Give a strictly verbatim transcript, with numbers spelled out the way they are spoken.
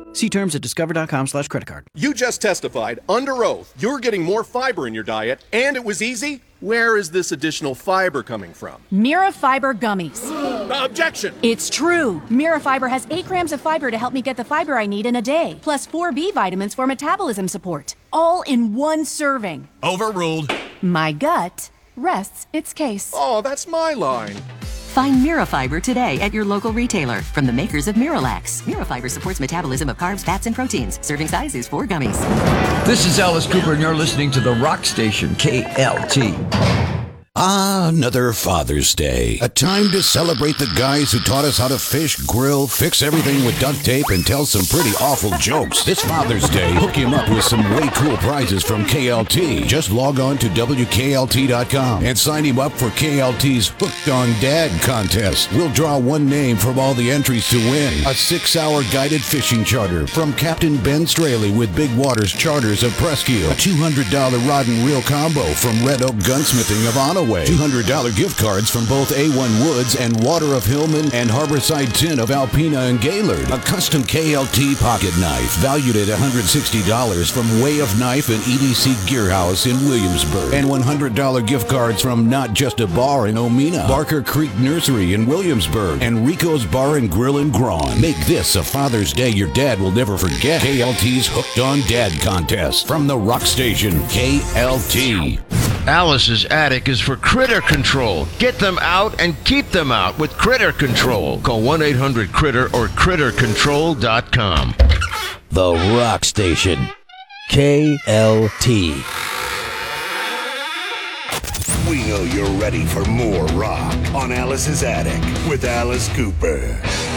See terms at discover.com slash credit card. You just testified under oath you're getting more fiber in your diet, and it was easy? Where is this additional fiber coming from? Mira Fiber Gummies. Objection! It's true. Mira Fiber has eight grams of fiber to help me get the fiber I need in a day, plus four B vitamins for metabolism support. All in one serving. Overruled. My gut rests its case. Oh, that's my line. Find Mirafiber today at your local retailer from the makers of Miralax. Mirafiber supports metabolism of carbs, fats, and proteins. Serving size is four gummies. This is Alice Cooper, and you're listening to the Rock Station, K L T. Ah, another Father's Day. A time to celebrate the guys who taught us how to fish, grill, fix everything with duct tape, and tell some pretty awful jokes. This Father's Day, hook him up with some way cool prizes from K L T. Just log on to W K L T dot com and sign him up for K L T's Hooked on Dad contest. We'll draw one name from all the entries to win. A six-hour guided fishing charter from Captain Ben Straley with Big Waters Charters of Presque. A two hundred dollars rod and reel combo from Red Oak Gunsmithing of Onaway. two hundred dollars gift cards from both A one Woods and Water of Hillman and Harborside Tin of Alpena and Gaylord. A custom K L T pocket knife valued at one hundred sixty dollars from Way of Knife and E D C Gear House in Williamsburg. And one hundred dollars gift cards from Not Just a Bar in Omena, Barker Creek Nursery in Williamsburg, and Rico's Bar and Grill in Grawn. Make this a Father's Day your dad will never forget. K L T's Hooked on Dad contest from the Rock Station, K L T. Alice's Attic is for critter control. Get them out and keep them out with Critter Control. Call one eight hundred critter or critter control dot com. The Rock Station, K L T. We know you're ready for more rock on Alice's Attic with Alice Cooper.